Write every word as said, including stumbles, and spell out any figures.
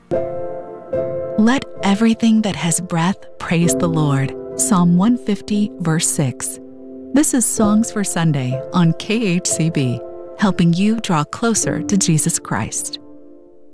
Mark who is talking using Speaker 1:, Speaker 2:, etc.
Speaker 1: Let everything that has breath praise the Lord. Psalm one fifty, verse six. This is Songs for Sunday on K H C B, helping you draw closer to Jesus Christ.